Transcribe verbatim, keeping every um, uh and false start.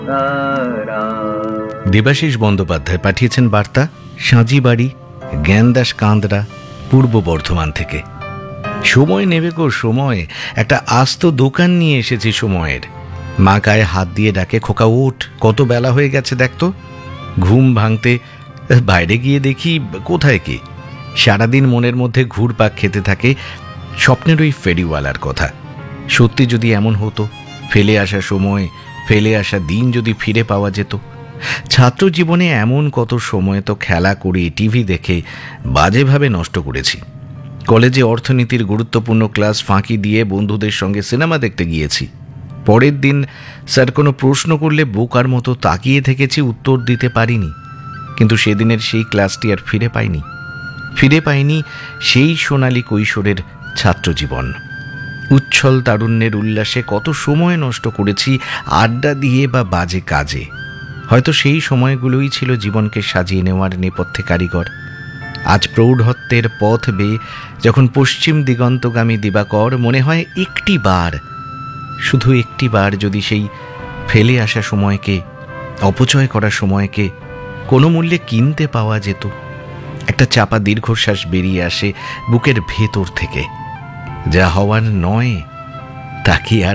দেবাশিস বন্দ্যোপাধ্যায় পাঠিয়েছেন বার্তা সাঁজিবাড়ি, জ্ঞানদাস কান্দরা, পূর্ব বর্ধমান থেকে। সময় নেবে গো সময়, একটা আস্ত দোকান নিয়ে এসেছি সময়ের। মা গায়ে হাত দিয়ে ডাকে, খোকা ওঠ, কত বেলা হয়ে গেছে দেখতো। ঘুম ভাঙতে বাইরে গিয়ে দেখি কোথায় কি, সারাদিন মনের মধ্যে ঘুরপাক খেতে থাকে স্বপ্নের ওই ফেরিওয়ালার কথা। সত্যি যদি এমন হতো, ফেলে আসা সময়, ফেলে আসা দিন যদি ফিরে পাওয়া যেত। ছাত্র জীবনে এমন কত সময় তো খেলা করে, টিভি দেখে বাজেভাবে নষ্ট করেছি। কলেজে অর্থনীতির গুরুত্বপূর্ণ ক্লাস ফাঁকি দিয়ে বন্ধুদের সঙ্গে সিনেমা দেখতে গিয়েছি। পরের দিন স্যার কোনো প্রশ্ন করলে বোকার মতো তাকিয়ে থেকেছি, উত্তর দিতে পারিনি। কিন্তু সেদিনের সেই ক্লাসটি আর ফিরে পাইনি। ফিরে পাইনি সেই সোনালী কৈশোরের ছাত্রজীবন। উচ্ছল তারুণ্যের উল্লাসে কত সময় নষ্ট করেছি আড্ডা দিয়ে বা বাজে কাজে। হয়তো সেই সময়গুলোই ছিল জীবনকে সাজিয়ে নেওয়ার নেপথ্যে কারিগর। আজ প্রৌঢ়ত্বের পথ বেয়ে যখন পশ্চিম দিগন্তগামী দিবাকর, মনে হয় একটি বার, শুধু একটি বার যদি সেই ফেলে আসা সময়কে, অপচয় করা সময়কে কোনো মূল্যে কিনতে পাওয়া যেত। একটা চাপা দীর্ঘশ্বাস বেরিয়ে আসে বুকের ভেতর থেকে। যা হওয়ার নয় তা কি আর